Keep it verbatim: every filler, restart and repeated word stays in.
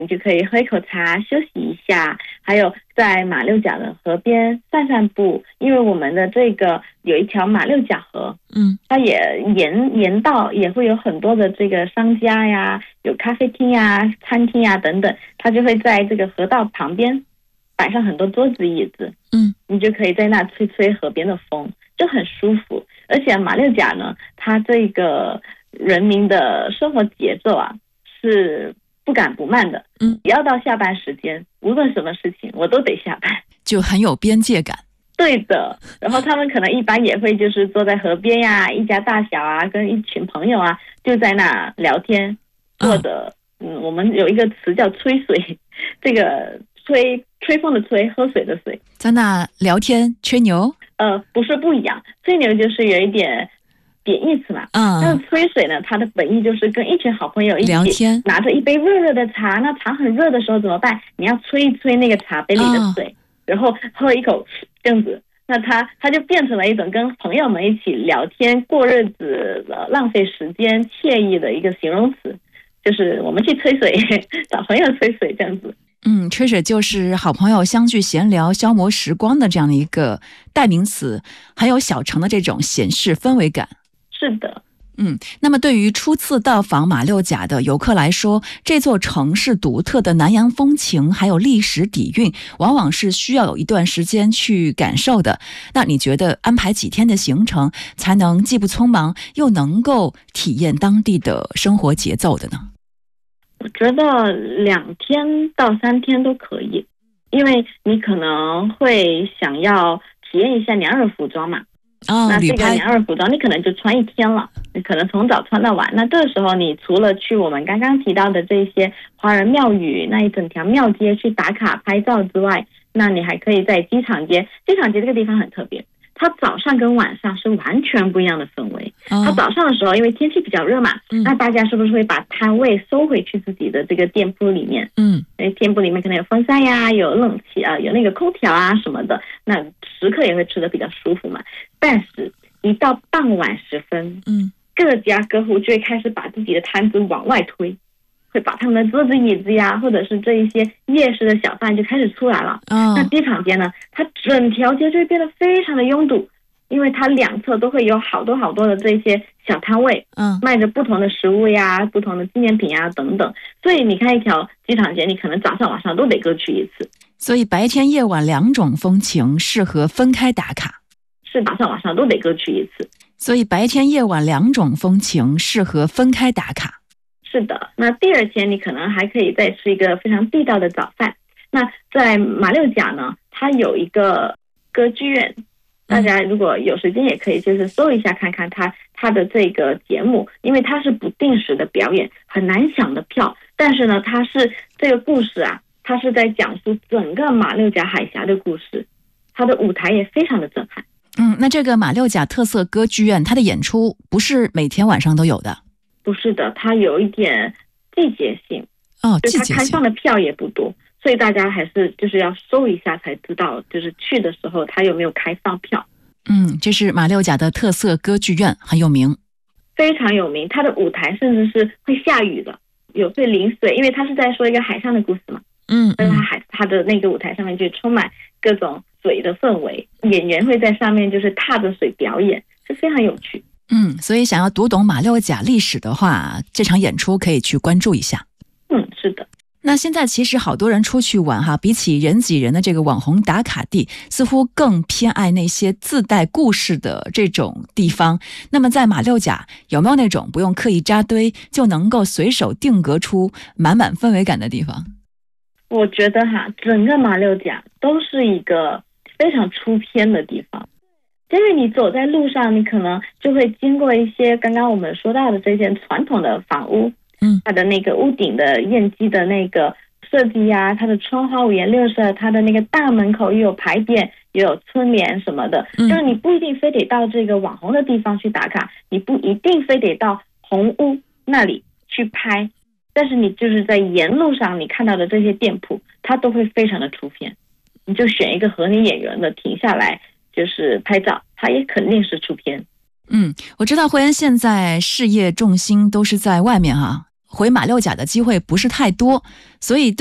你就可以喝一口茶休息一下，还有在马六甲的河边散散步，因为我们的这个有一条马六甲河， 嗯， 它也沿沿道也会有很多的这个商家呀，有咖啡厅呀、餐厅呀等等，它就会在这个河道旁边摆上很多桌子椅子， 嗯， 你就可以在那吹吹河边的风，就很舒服。而且马六甲呢，它这个人民的生活节奏啊是不赶不慢的， 嗯， 只要到下班时间，无论什么事情我都得下班， 就很有边界感。 对的，然后他们可能一般也会就是坐在河边呀，一家大小啊，跟一群朋友啊，就在那聊天，或者嗯，我们有一个词叫吹水，这个吹吹风的吹，喝水的水， 在那聊天吹牛。 呃，不是不一样，吹牛就是有一点贬义词嘛， 嗯， 但是吹水呢，它的本意就是跟一群好朋友一起聊天， 拿着一杯热热的茶，那茶很热的时候怎么办？你要吹一吹那个茶杯里的水，哦，然后喝一口这样子，那它它就变成了一种跟朋友们一起聊天、过日子、呃、浪费时间、惬意的一个形容词，就是我们去吹水，找朋友吹水这样子。 嗯，吹水就是好朋友相聚闲聊、消磨时光的这样的一个代名词，还有小城的这种闲适氛围感。 是的。 嗯，那么对于初次到访马六甲的游客来说，这座城市独特的南洋风情还有历史底蕴，往往是需要有一段时间去感受的。那你觉得安排几天的行程，才能既不匆忙，又能够体验当地的生活节奏的呢？ 我觉得两天到三天都可以，因为你可能会想要体验一下娘惹服装嘛。 哦， 那这个娘惹服装你可能就穿一天了，你可能从早穿到晚。那这个时候你除了去我们刚刚提到的这些华人庙宇那一整条庙街去打卡拍照之外，那你还可以在机场街。机场街这个地方很特别，它早上跟晚上是完全不一样的氛围。 哦， 它早上的时候因为天气比较热嘛，嗯，那大家是不是会把摊位收回去自己的这个店铺里面？ 嗯， 因为店铺里面可能有风扇呀，有冷气啊，有那个空调啊什么的，那食客也会吃得比较舒服嘛。但是一到傍晚时分，嗯，各家各户就会开始把自己的摊子往外推，会把他们的桌子椅子呀，或者是这一些夜市的小贩就开始出来了。哦，那机场街呢，它整条街就会变得非常的拥堵，因为它两侧都会有好多好多的这些小摊位，嗯，卖着不同的食物呀、不同的纪念品呀等等。所以你看一条机场街，你可能早上晚上都得各去一次。 所以白天夜晚两种风情适合分开打卡。 是早上晚上都得各去一次。 所以白天夜晚两种风情适合分开打卡。 是的，那第二天你可能还可以再吃一个非常地道的早饭。那在马六甲呢，它有一个歌剧院，大家如果有时间也可以就是搜一下看看它它的这个节目，因为它是不定时的表演，很难抢的票，但是呢它是这个故事啊，它是在讲述整个马六甲海峡的故事，它的舞台也非常的震撼。 嗯，那这个马六甲特色歌剧院它的演出不是每天晚上都有的？ 不是的，它有一点季节性。 哦，季节性。 它开放的票也不多，所以大家还是就是要搜一下才知道，就是去的时候它有没有开放票。 嗯，这是马六甲的特色歌剧院，很有名。 非常有名，它的舞台甚至是会下雨的，有会淋水，因为它是在说一个海上的故事嘛。 嗯， 但是它海它的那个舞台上面就充满各种水的氛围，演员会在上面就是踏着水表演，是非常有趣。 嗯，所以想要读懂马六甲历史的话，这场演出可以去关注一下。 嗯，是的。 那现在其实好多人出去玩哈，比起人挤人的这个网红打卡地，似乎更偏爱那些自带故事的这种地方。那么在马六甲有没有那种不用刻意扎堆就能够随手定格出满满氛围感的地方？ 我觉得哈，整个马六甲都是一个非常出片的地方，因为你走在路上，你可能就会经过一些刚刚我们说到的这些传统的房屋，嗯，它的那个屋顶的砚基的那个设计呀，它的窗花五颜六色，它的那个大门口又有牌匾，又有春联什么的，嗯，就是你不一定非得到这个网红的地方去打卡，你不一定非得到红屋那里去拍，但是你就是在沿路上你看到的这些店铺，它都会非常的出片，你就选一个合你眼缘的停下来就是拍照，它也肯定是出片。 嗯，我知道慧恩现在事业重心都是在外面哈、啊， 回马六甲的机会不是太多，所以